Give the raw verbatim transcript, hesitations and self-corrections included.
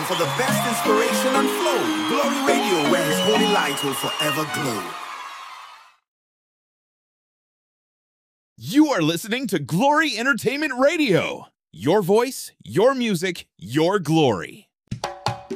for the best inspiration and flow. Glory Radio, where His holy light will forever glow. You are listening to Glory Entertainment Radio. Your voice, your music, your glory.